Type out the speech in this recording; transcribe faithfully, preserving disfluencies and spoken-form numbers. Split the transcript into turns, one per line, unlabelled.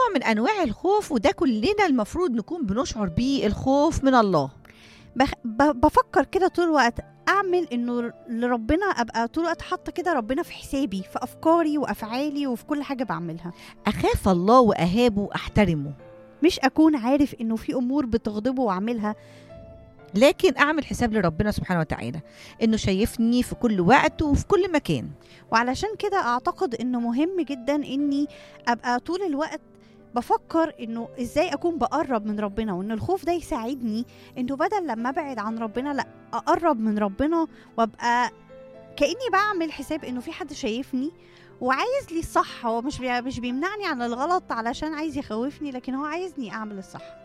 نوع من أنواع الخوف، وده كلنا المفروض نكون بنشعر بيه، الخوف من الله.
بخ... ب... بفكر كده طول الوقت اعمل انه لربنا، ابقى طول الوقت حاطه كده ربنا في حسابي، في افكاري وافعالي وفي كل حاجه بعملها.
أخاف الله وأهابه، أحترمه،
مش اكون عارف انه في امور بتغضبه واعملها،
لكن أعمل حساب لربنا سبحانه وتعالى إنه شايفني في كل وقت وفي كل مكان.
وعلشان كده اعتقد انه مهم جدا اني ابقى طول الوقت بفكر انه ازاي اكون بقرب من ربنا، وان الخوف ده يساعدني انه بدل لما ابعد عن ربنا لا اقرب من ربنا، وابقى كأني بعمل حساب انه في حد شايفني وعايز لي الصح. هو مش بي... مش بيمنعني عن الغلط علشان عايز يخوفني، لكن هو عايزني اعمل الصح.